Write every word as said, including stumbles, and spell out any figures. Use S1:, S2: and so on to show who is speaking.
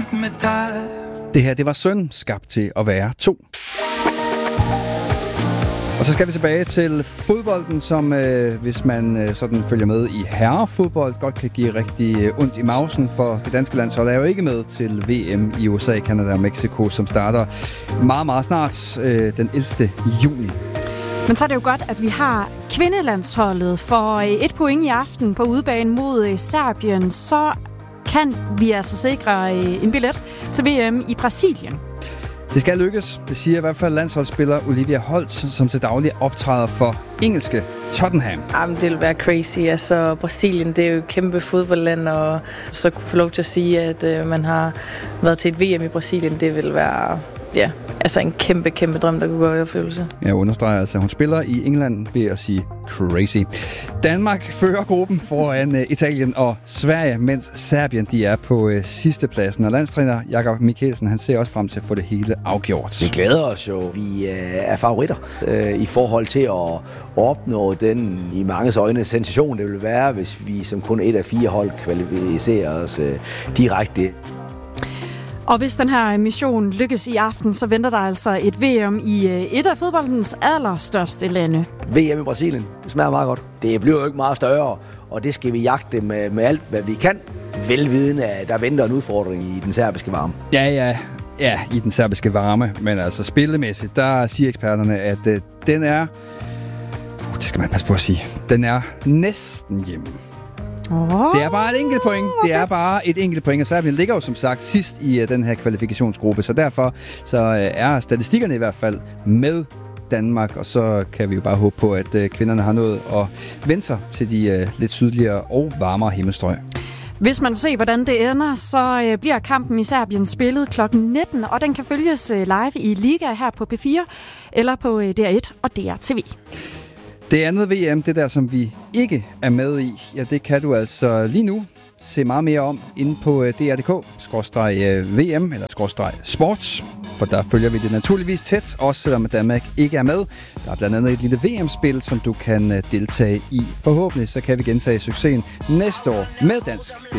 S1: nok med dig.
S2: Det her, det var Søn, skabt til at være to. Og så skal vi tilbage til fodbolden, som øh, hvis man øh, sådan følger med i herrefodbold, godt kan give rigtig øh, ondt i mausen, for det danske landshold er jo ikke med til V M i U S A, Canada og Mexico, som starter meget, meget snart øh, den ellevte juni.
S3: Men så er det jo godt, at vi har kvindelandsholdet for et point i aften på udebane mod Serbien. Så kan vi altså sikre en billet til V M i Brasilien.
S2: Det skal lykkes, det siger i hvert fald landsholdsspiller Olivia Holt, som til daglig optræder for engelske Tottenham.
S4: Jamen, det vil være crazy. Altså, Brasilien, det er jo et kæmpe fodboldland, og så kunne få lov til at sige, at øh, man har været til et V M i Brasilien, det vil være ja, altså en kæmpe, kæmpe drøm, der kunne gå i opfyldelse.
S2: Jeg understreger altså, at hun spiller i England ved at sige crazy. Danmark fører gruppen foran uh, Italien og Sverige, mens Serbien de er på uh, sidste pladsen. Og landstræner Jakob Mikkelsen, han ser også frem til at få det hele afgjort.
S5: Vi glæder os jo. Vi uh, er favoritter uh, i forhold til at opnå den i manges øjne sensation, det vil være, hvis vi som kun et af fire hold kvalificerer os uh, direkte.
S3: Og hvis den her mission lykkes i aften, så venter der altså et V M i et af fodboldens allerstørste lande.
S5: V M i Brasilien, det smager meget godt. Det bliver jo ikke meget større, og det skal vi jagte med, med alt, hvad vi kan. Velvidende, at der venter en udfordring i den serbiske varme.
S2: Ja, ja, ja, i den serbiske varme. Men altså spillemæssigt, der siger eksperterne, at uh, den er... Uh, det skal man passe på at sige. Den er næsten hjemme.
S3: Oh,
S2: det er bare et enkelt point. Det er bare et enkelt point, og Serbien ligger jo som sagt sidst i uh, den her kvalifikationsgruppe, så derfor så uh, er statistikkerne i hvert fald med Danmark, og så kan vi jo bare håbe på, at uh, kvinderne har nået at vende sig til de uh, lidt sydligere og varmere himmelstrøg.
S3: Hvis man vil se, hvordan det ender, så uh, bliver kampen i Serbien spillet klokken nitten, og den kan følges uh, live i Liga her på P fire, eller på uh, D R et og D R T V.
S2: Det andet V M, det der, som vi ikke er med i, ja, det kan du altså lige nu se meget mere om inde på D R punktum d k skråstreg V M eller skråstreg sports, for der følger vi det naturligvis tæt, også selvom Danmark ikke er med. Der er blandt andet et lille V M-spil, som du kan deltage i. Forhåbentlig så kan vi gentage succesen næste år med dansk